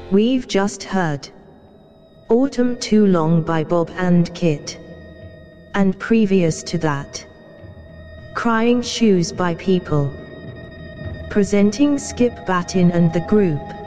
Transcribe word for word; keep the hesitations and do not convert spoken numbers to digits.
We've just heard Autumn Too Long by Bob and Kit. And previous to that, Crying Shoes by People. Presenting Skip Batten and the group.